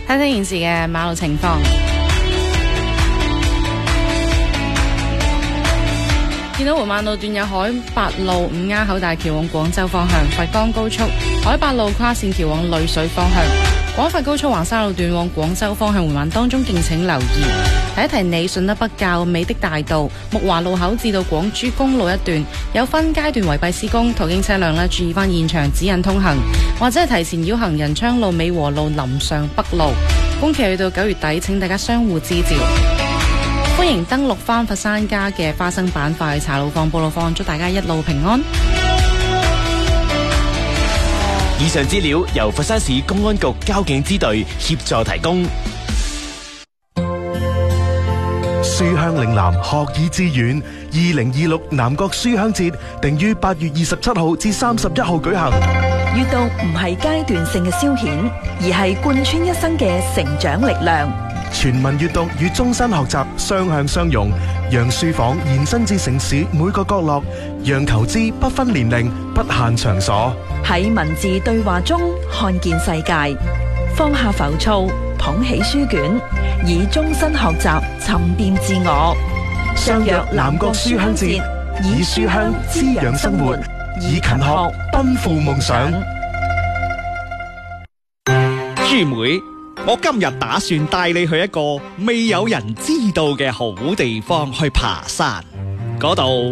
睇睇現時嘅馬路情況。見到緩慢路段有海八路五丫口大橋往廣州方向，佛岡高速海八路跨線橋往濾水方向，廣佛高速橫山路段往廣州方向緩慢當中，敬請留意。提一提你，順德北滘美的大道木華路口至到廣珠公路一段有分階段圍蔽施工，途經車輛注意翻現場指引通行，或者係提前繞行仁昌路、美和路、林上北路。工期去到9月底，請大家相互支照。歡迎登錄翻佛山家嘅花生板塊查路況、報路況，祝大家一路平安。 以上資料由佛山市公安局交警支隊協助提供。 書香嶺南學以致遠，2026南國書香節定於8月27號至31號舉行。 閱讀唔係階段性嘅消遣，而係貫穿一生嘅成長力量。 全民閱讀與終身學習雙向相融，讓書房延伸至城市每個角落，讓求知不分年齡、不限場所。 喺文字對話中看見世界，放下浮躁，捧起書卷，以終身學習沉澱自我。 相約南國書香節，以書香滋養生活，以勤學奔赴夢想。 豬妹，我今日打算帶你去一個未有人知道嘅好地方去爬山，嗰度